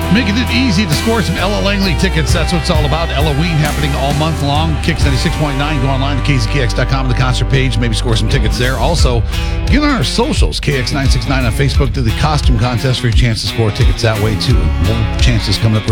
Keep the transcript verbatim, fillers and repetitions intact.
Making it easy to score some Ella Langley tickets. That's what it's all about. Halloween happening all month long. Kicks ninety-six point nine. Go online to K Z K X dot com, the concert page. Maybe score some tickets there. Also, get on our socials. K X nine six nine on Facebook. Do the costume contest for your chance to score tickets that way, too. More chances coming up.